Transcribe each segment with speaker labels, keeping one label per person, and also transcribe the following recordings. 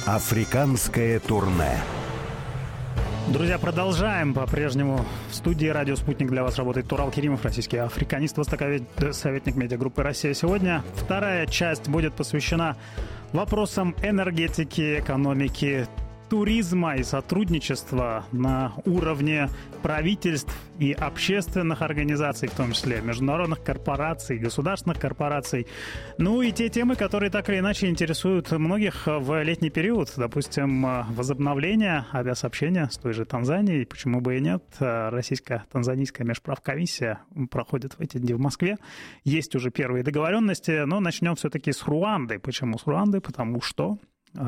Speaker 1: Африканское турне.
Speaker 2: Друзья, продолжаем. По-прежнему в студии «Радио Спутник» для вас работает Турал Керимов, российский африканист, советник медиагруппы «Россия сегодня». Вторая часть будет посвящена вопросам энергетики, экономики, туризма и сотрудничества на уровне правительств и общественных организаций, в том числе международных корпораций, государственных корпораций. Ну и те темы, которые так или иначе интересуют многих в летний период. Допустим, возобновление авиасообщения с той же Танзанией. Почему бы и нет? Российско-танзанийская межправкомиссия проходит в эти дни в Москве. Есть уже первые договоренности, но начнем все-таки с Руанды. Почему с Руанды? Потому что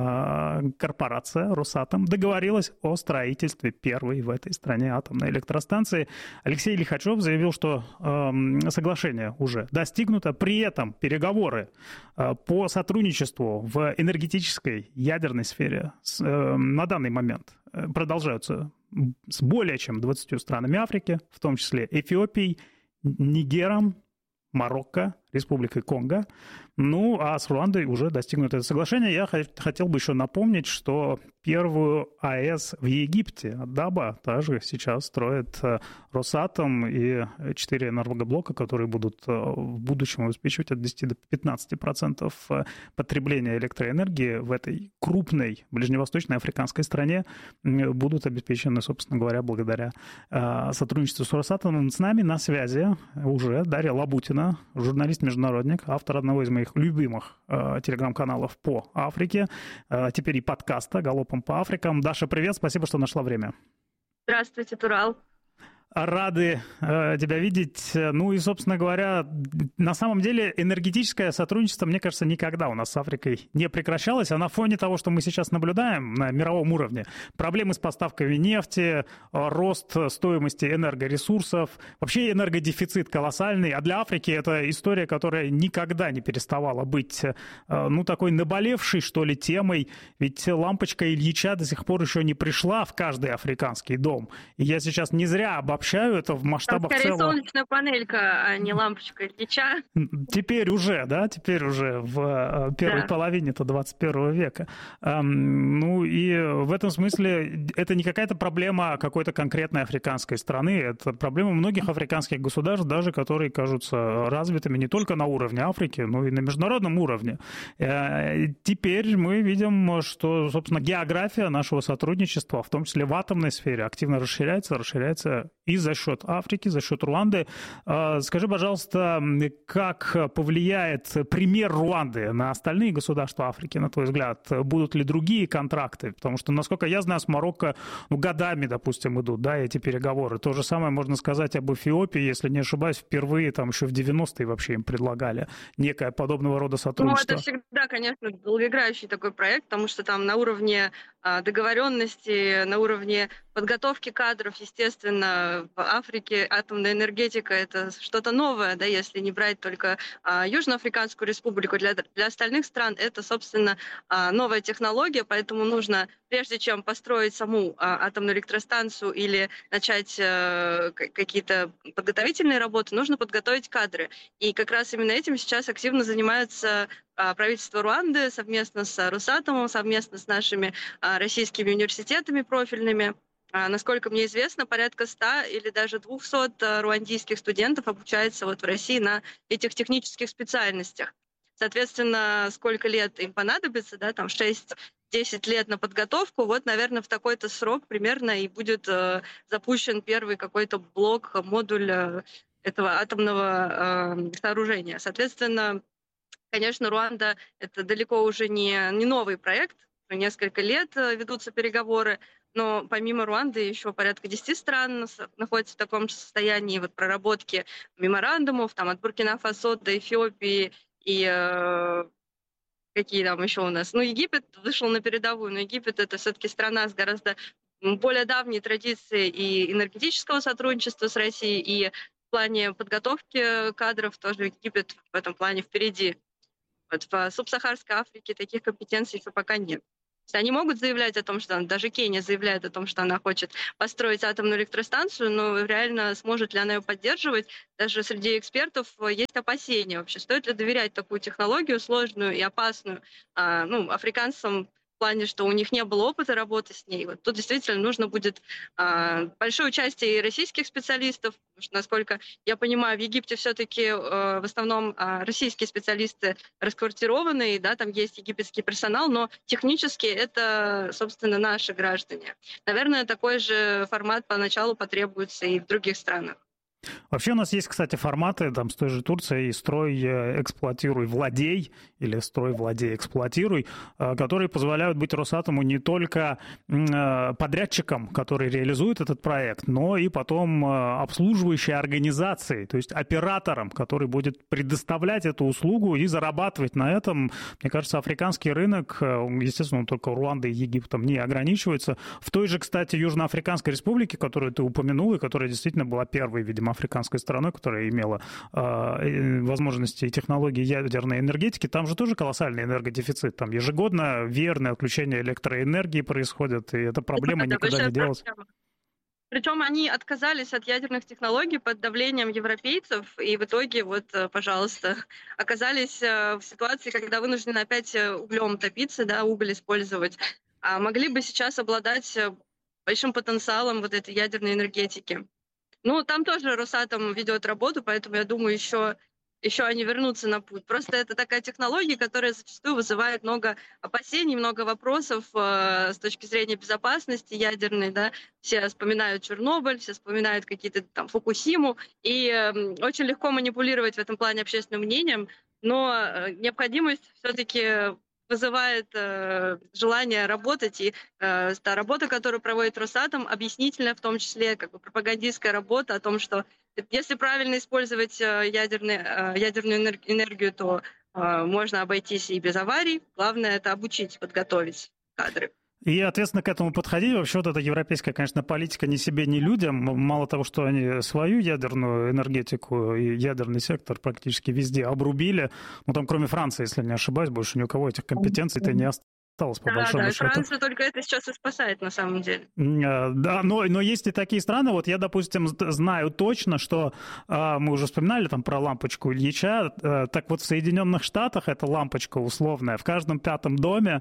Speaker 2: корпорация «Росатом» договорилась о строительстве первой в этой стране атомной электростанции. Алексей Лихачев заявил, что соглашение уже достигнуто. При этом переговоры по сотрудничеству в энергетической ядерной сфере на данный момент продолжаются с более чем 20 странами Африки, в том числе Эфиопией, Нигером, Марокко, Республикой Конго. Ну, а с Руандой уже достигнуто это соглашение. Я хотел бы еще напомнить, что первую АЭС в Египте, Даба, также сейчас строит Росатом и 4 энергоблока, которые будут в будущем обеспечивать от 10 до 15% потребления электроэнергии в этой крупной ближневосточной африканской стране будут обеспечены, собственно говоря, благодаря сотрудничеству с Росатомом. С нами на связи уже Дарья Лабутина, журналист-международник, автор одного из моих любимых телеграм-каналов по Африке, теперь и подкаста «Галопом по Африкам». Даша, привет, спасибо, что нашла время.
Speaker 3: Здравствуйте, Турал.
Speaker 2: Рады тебя видеть. Ну и, собственно говоря, на самом деле энергетическое сотрудничество, мне кажется, никогда у нас с Африкой не прекращалось. А на фоне того, что мы сейчас наблюдаем на мировом уровне, проблемы с поставками нефти, рост стоимости энергоресурсов, вообще энергодефицит колоссальный. А для Африки это история, которая никогда не переставала быть, ну, такой наболевшей, что ли, темой. Ведь лампочка Ильича до сих пор еще не пришла в каждый африканский дом. И я сейчас не зря обобщаю это в масштабах
Speaker 3: скорее
Speaker 2: целого...
Speaker 3: солнечная панелька, а не лампочка Ильича.
Speaker 2: Теперь уже в первой половине-то 21 века. Ну и в этом смысле это не какая-то проблема какой-то конкретной африканской страны, это проблема многих африканских государств, даже которые кажутся развитыми не только на уровне Африки, но и на международном уровне. Теперь мы видим, что, собственно, география нашего сотрудничества, в том числе в атомной сфере, активно расширяется и за счет Африки, за счет Руанды. Скажи, пожалуйста, как повлияет пример Руанды на остальные государства Африки, на твой взгляд? Будут ли другие контракты? Потому что, насколько я знаю, с Марокко годами, допустим, идут, да, эти переговоры. То же самое можно сказать об Эфиопии, если не ошибаюсь, впервые там еще в 90-е вообще им предлагали некое подобного рода сотрудничество.
Speaker 3: Ну, это всегда, конечно, долгоиграющий такой проект, потому что там на уровне договоренности, на уровне подготовки кадров, естественно, в Африке атомная энергетика — это что-то новое, да, если не брать только Южноафриканскую республику. Для остальных стран это, собственно, новая технология, поэтому нужно, прежде чем построить саму атомную электростанцию или начать какие-то подготовительные работы, нужно подготовить кадры. И как раз именно этим сейчас активно занимаются правительство Руанды совместно с Росатомом, совместно с нашими российскими университетами профильными. Насколько мне известно, порядка 100 или даже 200 руандийских студентов обучается вот в России на этих технических специальностях. Соответственно, сколько лет им понадобится, да, там 6-10 лет на подготовку, вот, наверное, в такой-то срок примерно и будет запущен первый какой-то блок, модуль этого атомного сооружения. Соответственно, конечно, Руанда — это далеко уже не новый проект, уже несколько лет ведутся переговоры, но помимо Руанды еще порядка 10 стран находятся в таком же состоянии вот проработки меморандумов, там от Буркина-Фасо до Эфиопии и какие там еще у нас. Ну, Египет вышел на передовую, но Египет — это все-таки страна с гораздо более давней традицией и энергетического сотрудничества с Россией, и в плане подготовки кадров тоже Египет в этом плане впереди. Вот в субсахарской Африке таких компетенций еще пока нет. Они могут заявлять о том, что даже Кения заявляет о том, что она хочет построить атомную электростанцию, но реально сможет ли она ее поддерживать, даже среди экспертов есть опасения вообще. Стоит ли доверять такую технологию сложную и опасную африканцам, в плане, что у них не было опыта работы с ней. Вот тут действительно нужно будет большое участие и российских специалистов, потому что, насколько я понимаю, в Египте все-таки в основном российские специалисты расквартированы, да, там есть египетский персонал, но технически это, собственно, наши граждане. Наверное, такой же формат поначалу потребуется и в других странах.
Speaker 2: Вообще у нас есть, кстати, форматы там с той же Турцией «Строй, эксплуатируй, владей» или «Строй, владей, эксплуатируй», которые позволяют быть Росатому не только подрядчиком, который реализует этот проект, но и потом обслуживающей организацией, то есть оператором, который будет предоставлять эту услугу и зарабатывать на этом. Мне кажется, африканский рынок, естественно, он только Руандой и Египтом не ограничивается. В той же, кстати, Южноафриканской республике, которую ты упомянул, и которая действительно была первой, видимо, африканской страной, которая имела возможности и технологии ядерной энергетики, там же тоже колоссальный энергодефицит. Там ежегодно верное отключение электроэнергии происходит, и эта проблема никуда не делась.
Speaker 3: Причем они отказались от ядерных технологий под давлением европейцев, и в итоге, вот, пожалуйста, оказались в ситуации, когда вынуждены опять углем топиться, да, уголь использовать. А могли бы сейчас обладать большим потенциалом вот этой ядерной энергетики. Ну, там тоже Росатом ведет работу, поэтому я думаю, еще они вернутся на путь. Просто это такая технология, которая зачастую вызывает много опасений, много вопросов с точки зрения безопасности ядерной. Да? Все вспоминают Чернобыль, все вспоминают какие-то там Фукусиму, и очень легко манипулировать в этом плане общественным мнением, но необходимость все-таки вызывает желание работать, и та работа, которую проводит Росатом, объяснительная в том числе, как бы пропагандистская работа о том, что если правильно использовать ядерную энергию, то можно обойтись и без аварий. Главное — это обучить, подготовить кадры.
Speaker 2: И ответственно к этому подходить. Вообще вот эта европейская, конечно, политика ни себе, ни людям. Мало того, что они свою ядерную энергетику и ядерный сектор практически везде обрубили. Ну, там, кроме Франции, если не ошибаюсь, больше ни у кого этих компетенций-то не осталось. По большому счету.
Speaker 3: Франция только это сейчас и спасает, на самом деле.
Speaker 2: Да, но есть и такие страны, вот я, допустим, знаю точно, что мы уже вспоминали там про лампочку Ильича, так вот в Соединенных Штатах эта лампочка условная в каждом пятом доме,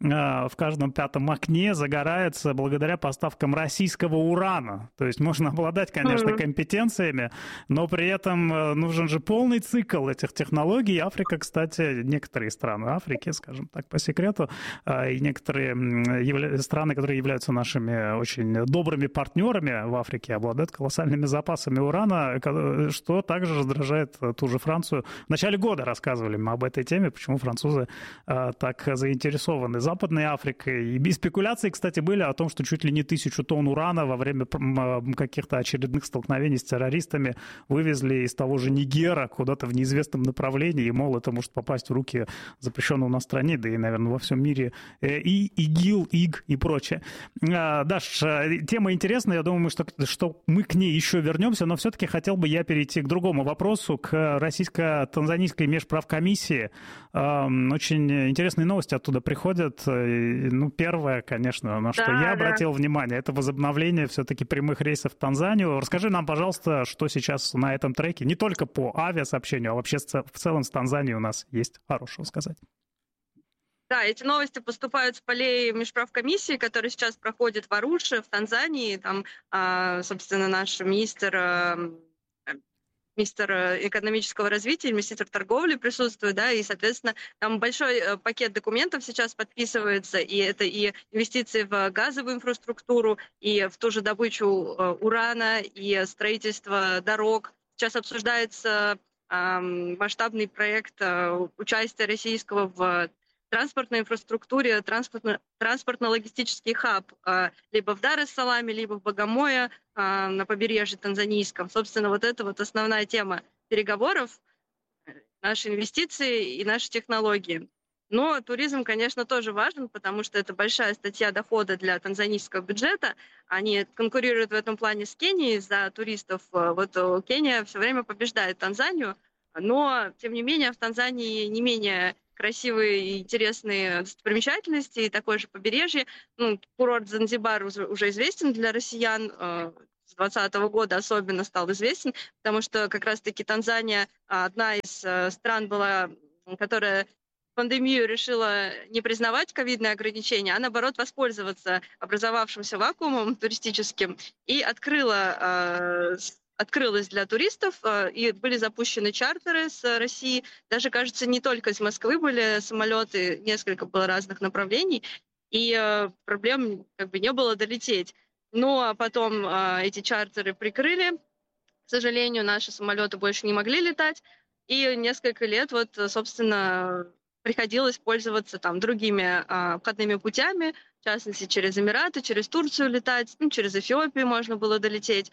Speaker 2: в каждом пятом окне загорается благодаря поставкам российского урана. То есть можно обладать, конечно, компетенциями, но при этом нужен же полный цикл этих технологий. Африка, кстати, некоторые страны Африки, скажем так, по секрету, и некоторые страны, которые являются нашими очень добрыми партнерами в Африке, обладают колоссальными запасами урана, что также раздражает ту же Францию. В начале года рассказывали мы об этой теме, почему французы так заинтересованы Западной Африкой. И спекуляции, кстати, были о том, что чуть ли не 1000 тонн урана во время каких-то очередных столкновений с террористами вывезли из того же Нигера куда-то в неизвестном направлении, и, мол, это может попасть в руки запрещенного на стране, да и, наверное, во всем мире, и ИГИЛ, ИГ и прочее. Даш, тема интересная, я думаю, что мы к ней еще вернемся, но все-таки хотел бы я перейти к другому вопросу, к российско-танзанийской межправкомиссии. Очень интересные новости оттуда приходят. Ну, первое, конечно, на что я обратил внимание, это возобновление все-таки прямых рейсов в Танзанию. Расскажи нам, пожалуйста, что сейчас на этом треке, не только по авиасообщению, а вообще в целом с Танзанией у нас есть хорошего сказать.
Speaker 3: Да, эти новости поступают с полей межправкомиссии, которые сейчас проходят в Аруше, в Танзании. Там, собственно, наш министр экономического развития, министр торговли присутствует, да, и, соответственно, там большой пакет документов сейчас подписывается, и это и инвестиции в газовую инфраструктуру, и в ту же добычу урана, и строительство дорог. Сейчас обсуждается масштабный проект участия российского в транспортной инфраструктуре, транспортно-логистический хаб либо в Дар-эс-Саламе, либо в Багамое на побережье танзанийском. Собственно, вот это вот основная тема переговоров, наши инвестиции и наши технологии. Но туризм, конечно, тоже важен, потому что это большая статья дохода для танзанийского бюджета. Они конкурируют в этом плане с Кенией за туристов. Вот Кения все время побеждает Танзанию, но, тем не менее, в Танзании не менее красивые и интересные достопримечательности, и такое же побережье. Ну, курорт Занзибар уже известен для россиян, с 2020 года особенно стал известен, потому что как раз-таки Танзания одна из стран была, которая пандемию решила не признавать ковидные ограничения, а наоборот воспользоваться образовавшимся вакуумом туристическим и открылась для туристов, и были запущены чартеры с России. Даже, кажется, не только из Москвы были самолеты, несколько было разных направлений, и проблем как бы не было долететь. Но потом эти чартеры прикрыли. К сожалению, наши самолеты больше не могли летать, и несколько лет, вот, собственно, приходилось пользоваться там другими обходными путями, в частности, через Эмираты, через Турцию летать, ну, через Эфиопию можно было долететь.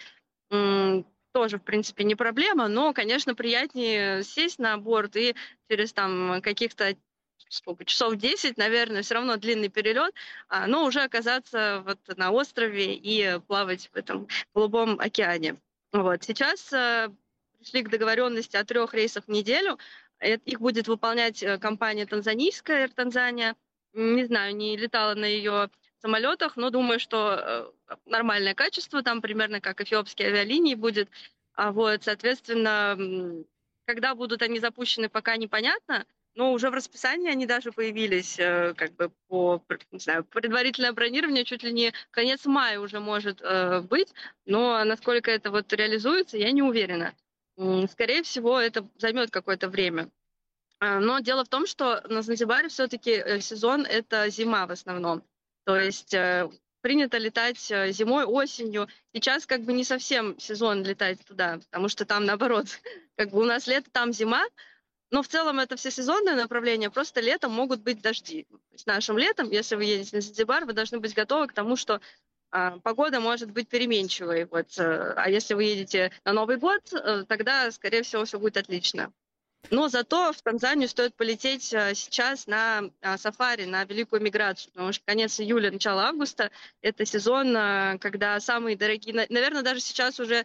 Speaker 3: Тоже, в принципе, не проблема, но, конечно, приятнее сесть на борт и через там каких-то часов 10, наверное, все равно длинный перелет, но уже оказаться вот на острове и плавать в этом голубом океане. Вот. Сейчас пришли к договоренности о 3 рейсах в неделю. Их будет выполнять компания танзанийская, Air Tanzania. Не знаю, не летала на ее самолетах, но думаю, что нормальное качество, там примерно как эфиопские авиалинии будет. Вот, соответственно, когда будут они запущены, пока непонятно, но уже в расписании они даже появились, как бы по, не знаю, предварительное бронирование чуть ли не конец мая уже может быть, но насколько это вот реализуется, я не уверена. Скорее всего, это займет какое-то время. Но дело в том, что на Занзибаре все-таки сезон — это зима в основном. То есть принято летать зимой, осенью. Сейчас как бы не совсем сезон летать туда, потому что там наоборот, как бы у нас лето, там зима, но в целом это все сезонные направления, просто летом могут быть дожди. То есть нашим летом, если вы едете на Занзибар, вы должны быть готовы к тому, что погода может быть переменчивой. Вот. А если вы едете на Новый год, тогда, скорее всего, все будет отлично. Но зато в Танзанию стоит полететь сейчас на сафари, на великую миграцию, потому что конец июля, начало августа — это сезон, когда самые дорогие, наверное, даже сейчас уже,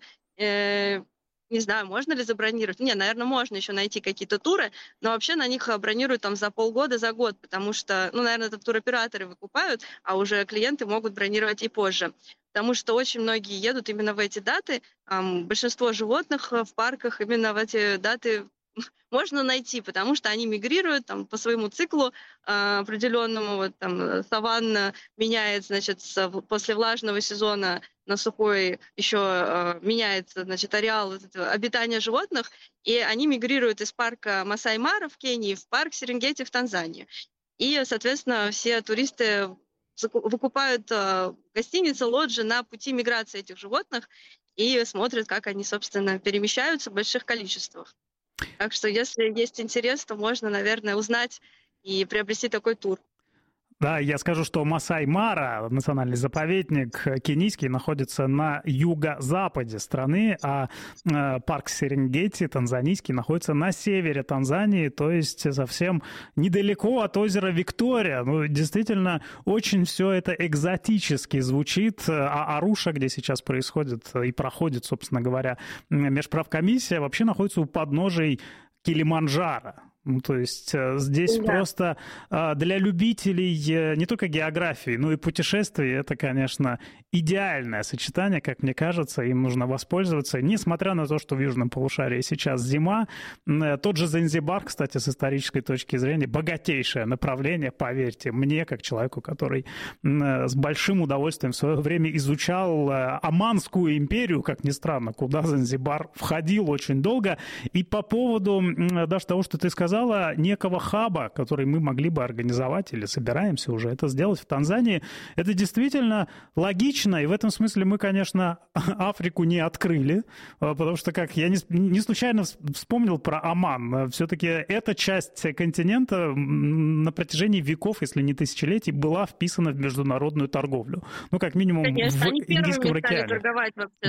Speaker 3: не знаю, можно ли забронировать. Не, наверное, можно еще найти какие-то туры, но вообще на них бронируют там за полгода, за год, потому что, ну, наверное, это туроператоры выкупают, а уже клиенты могут бронировать и позже. Потому что очень многие едут именно в эти даты. Большинство животных в парках именно в эти даты можно найти, потому что они мигрируют там по своему циклу определенному. Вот там саванна меняет, значит, после влажного сезона на сухой еще меняется, значит, ареал обитания животных, и они мигрируют из парка Масай-Мара в Кении в парк Серенгети в Танзании. И, соответственно, все туристы выкупают гостиницы, лоджи на пути миграции этих животных и смотрят, как они, собственно, перемещаются в больших количествах. Так что, если есть интерес, то можно, наверное, узнать и приобрести такой тур.
Speaker 2: Да, я скажу, что Масай-Мара, национальный заповедник кенийский, находится на юго-западе страны, а парк Серенгети, танзанийский, находится на севере Танзании, то есть совсем недалеко от озера Виктория. Ну, действительно, очень все это экзотически звучит. А Аруша, где сейчас происходит и проходит, собственно говоря, межправкомиссия, вообще находится у подножий Килиманджаро. Ну, то есть здесь просто для любителей не только географии, но и путешествий это, конечно, идеальное сочетание, как мне кажется, им нужно воспользоваться, несмотря на то, что в южном полушарии сейчас зима. Тот же Занзибар, кстати, с исторической точки зрения, богатейшее направление, поверьте мне, как человеку, который с большим удовольствием в свое время изучал Оманскую империю, как ни странно, куда Занзибар входил очень долго. И по поводу даже того, что ты сказал, некого хаба, который мы могли бы организовать или собираемся уже это сделать в Танзании, это действительно логично, и в этом смысле мы, конечно, Африку не открыли, потому что, как я не случайно вспомнил про Оман, все-таки эта часть континента на протяжении веков, если не тысячелетий, была вписана в международную торговлю. Ну, как минимум,
Speaker 3: конечно,
Speaker 2: в
Speaker 3: они
Speaker 2: Индийском
Speaker 3: первыми стали
Speaker 2: океане.
Speaker 3: торговать вообще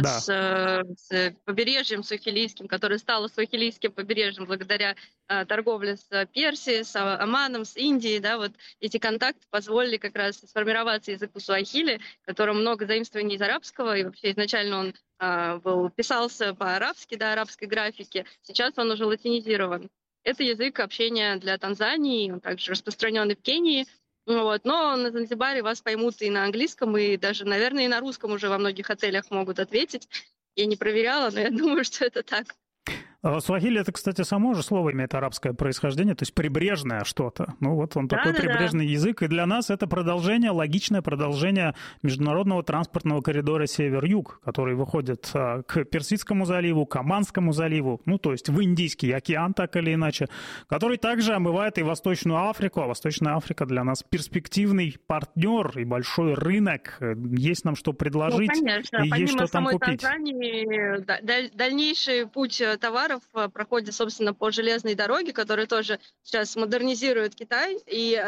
Speaker 3: с побережьем сахилийским, которое стало сахилийским побережьем благодаря торговле с Персией, с Оманом, с Индией, да, вот эти контакты позволили как раз сформироваться языку суахили, в котором много заимствований из арабского, и вообще изначально он писался по-арабски, да, арабской графике, сейчас он уже латинизирован. Это язык общения для Танзании, он также распространенный в Кении, вот, но на Занзибаре вас поймут и на английском, и даже, наверное, и на русском уже во многих отелях могут ответить. Я не проверяла, но я думаю, что это так.
Speaker 2: Суахили — это, кстати, само же слово имеет арабское происхождение, то есть прибрежное что-то. Ну вот он такой прибрежный язык, и для нас это продолжение, логичное продолжение международного транспортного коридора север-юг, который выходит к Персидскому заливу, к Оманскому заливу, ну то есть в Индийский океан, так или иначе, который также омывает и Восточную Африку, а Восточная Африка для нас перспективный партнер и большой рынок. Есть нам что предложить,
Speaker 3: ну, конечно.
Speaker 2: и
Speaker 3: Помимо
Speaker 2: есть что там
Speaker 3: самой
Speaker 2: купить.
Speaker 3: Танзании, дальнейший путь товаров проходит, собственно, по железной дороге, которая тоже сейчас модернизирует Китай, и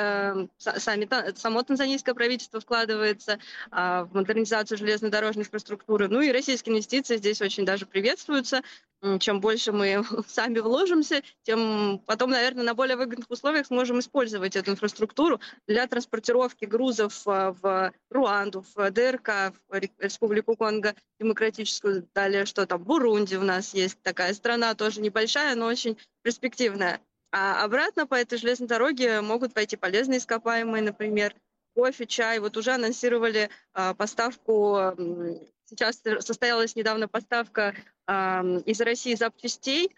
Speaker 3: само танзанийское правительство вкладывается в модернизацию железнодорожной инфраструктуры. Ну и российские инвестиции здесь очень даже приветствуются. Чем больше мы сами вложимся, тем потом, наверное, на более выгодных условиях сможем использовать эту инфраструктуру для транспортировки грузов в Руанду, в ДРК, в Республику Конго Демократическую, далее что там, Бурунди у нас есть такая страна, тоже небольшая, но очень перспективная. А обратно по этой железной дороге могут пойти полезные ископаемые, например, кофе, чай. Вот уже анонсировали поставку, сейчас состоялась недавно поставка из России запчастей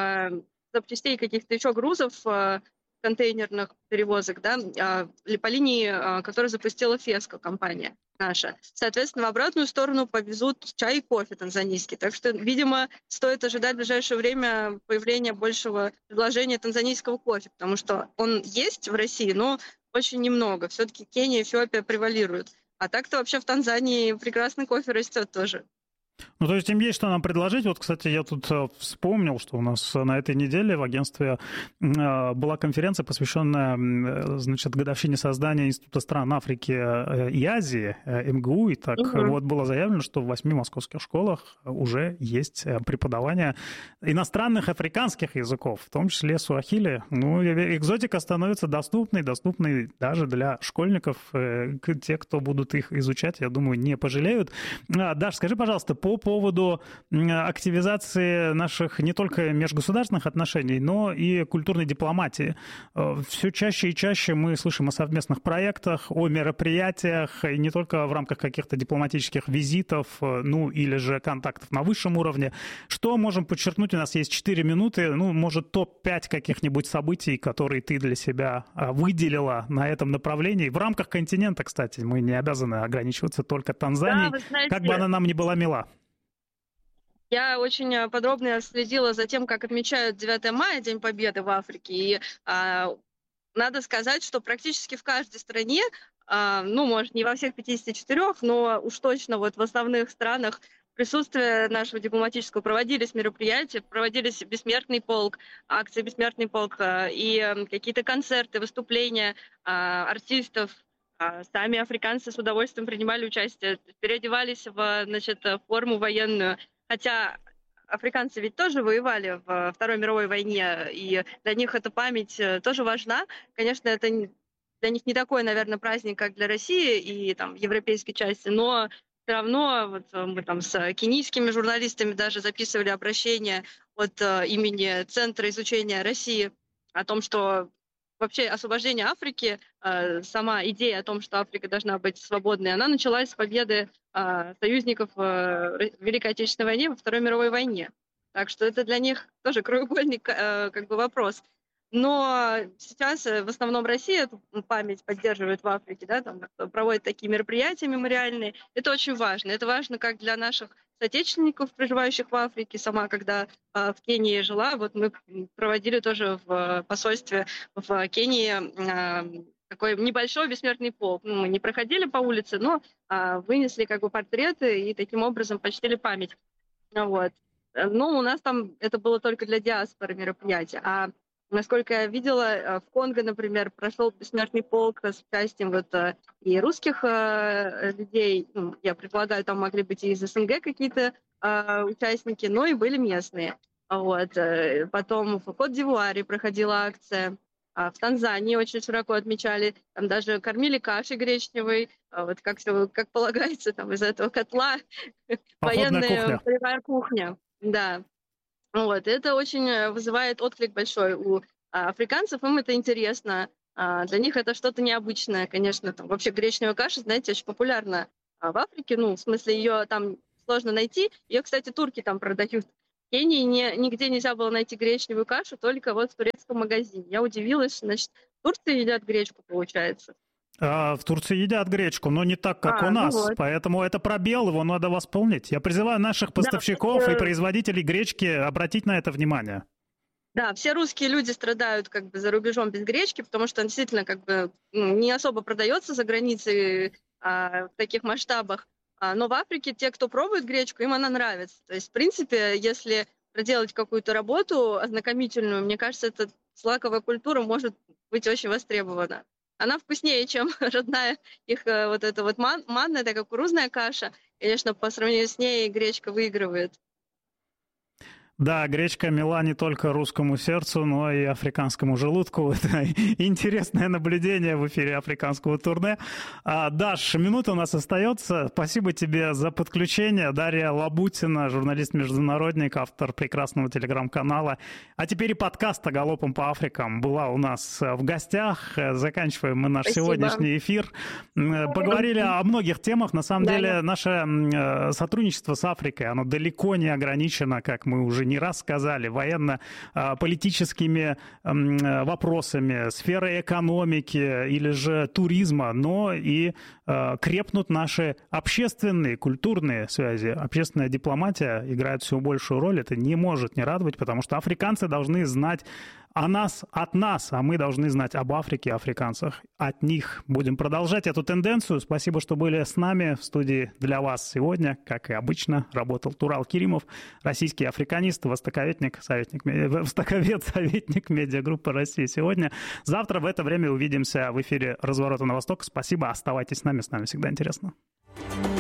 Speaker 3: каких-то еще грузов, контейнерных перевозок, да, по линии, которую запустила Феско, компания наша. Соответственно, в обратную сторону повезут чай и кофе танзанийский. Так что, видимо, стоит ожидать в ближайшее время появления большего предложения танзанийского кофе, потому что он есть в России, но очень немного. Все-таки Кения и Эфиопия превалируют. А так-то вообще в Танзании прекрасный кофе растет тоже.
Speaker 2: Ну, то есть им есть что нам предложить. Вот, кстати, я тут вспомнил, что у нас на этой неделе в агентстве была конференция, посвященная, значит, годовщине создания Института стран Африки и Азии, МГУ. И так вот было заявлено, что в 8 московских школах уже есть преподавание иностранных африканских языков, в том числе суахили. Ну, экзотика становится доступной даже для школьников. Те, кто будут их изучать, я думаю, не пожалеют. Даш, скажи, пожалуйста, по поводу активизации наших не только межгосударственных отношений, но и культурной дипломатии. Все чаще и чаще мы слышим о совместных проектах, о мероприятиях, и не только в рамках каких-то дипломатических визитов, ну или же контактов на высшем уровне. Что можем подчеркнуть? У нас есть 4 минуты, ну, может, топ-5 каких-нибудь событий, которые ты для себя выделила на этом направлении. В рамках континента, кстати, мы не обязаны ограничиваться только Танзанией, да, знаете, как бы она нам ни была мила.
Speaker 3: Я очень подробно следила за тем, как отмечают 9 мая, День Победы в Африке. И надо сказать, что практически в каждой стране, ну, может, не во всех 54, но уж точно вот в основных странах присутствие нашего дипломатического проводились мероприятия, проводились «Бессмертный полк», акции «Бессмертный полк» и какие-то концерты, выступления артистов. Сами африканцы с удовольствием принимали участие, переодевались в, значит, форму военную. Хотя африканцы ведь тоже воевали во Второй мировой войне, и для них эта память тоже важна. Конечно, это для них не такой, наверное, праздник, как для России и там европейской части, но все равно вот мы там с кенийскими журналистами даже записывали обращение от имени Центра изучения России о том, что вообще освобождение Африки, сама идея о том, что Африка должна быть свободной, она началась с победы союзников в Великой Отечественной войне, во Второй мировой войне. Так что это для них тоже краеугольный как бы вопрос. Но сейчас в основном Россия эту память поддерживает в Африке, да, там проводит такие мероприятия мемориальные. Это очень важно. Это важно как для наших соотечественников, проживающих в Африке. Сама, когда в Кении жила, вот мы проводили тоже в посольстве в Кении такой небольшой бессмертный полк. Ну, мы не проходили по улице, но вынесли как бы портреты и таким образом почтили память. Вот. Ну, у нас там это было только для диаспоры мероприятие. А насколько я видела, в Конго, например, прошел бессмертный полк с участием вот и русских людей. Ну, я предполагаю, там могли быть и из СНГ какие-то участники, но и были местные. Вот. Потом в Кот-д'Ивуаре проходила акция. В Танзании очень широко отмечали, там даже кормили кашей гречневой, вот как все, как полагается, там из этого котла военная полевая кухня. Да. Вот. Это очень вызывает отклик большой у африканцев, им это интересно. Для них это что-то необычное, конечно. Там вообще гречневая каша, знаете, очень популярна в Африке. Ну, в смысле, ее там сложно найти. Ее, кстати, турки там продают. В Кении нигде нельзя было найти гречневую кашу, только вот в турецком магазине. Я удивилась, значит, в Турции едят гречку, получается.
Speaker 2: В Турции едят гречку, но не так, как у нас,
Speaker 3: ну вот.
Speaker 2: Поэтому это пробел, его надо восполнить. Я призываю наших поставщиков и производителей гречки обратить на это внимание.
Speaker 3: Да, все русские люди страдают как бы за рубежом без гречки, потому что она действительно как бы не особо продается за границей в таких масштабах. Но в Африке те, кто пробует гречку, им она нравится. То есть, в принципе, если проделать какую-то работу ознакомительную, мне кажется, эта злаковая культура может быть очень востребована. Она вкуснее, чем родная их вот эта вот манная, такая кукурузная каша. Конечно, по сравнению с ней гречка выигрывает.
Speaker 2: Да, гречка мила не только русскому сердцу, но и африканскому желудку. Это интересное наблюдение в эфире африканского турне. Даш, минута у нас остается. Спасибо тебе за подключение. Дарья Лабутина, журналист-международник, автор прекрасного телеграм-канала. А теперь и подкаста «Галопом по Африкам» была у нас в гостях. Заканчиваем мы наш сегодняшний эфир. Поговорили о многих темах. На самом деле, наше сотрудничество с Африкой, оно далеко не ограничено, как мы уже не раз сказали, военно-политическими вопросами, сферой экономики или же туризма, но и крепнут наши общественные, культурные связи. Общественная дипломатия играет все большую роль. Это не может не радовать, потому что африканцы должны знать о нас от нас, а мы должны знать об Африке, африканцах от них. Будем продолжать эту тенденцию. Спасибо, что были с нами в студии для вас сегодня. Как и обычно, работал Турал Керимов, российский африканист, востоковед, советник медиагруппы «Россия сегодня». Завтра в это время увидимся в эфире «Разворота на восток». Спасибо, оставайтесь с нами всегда интересно.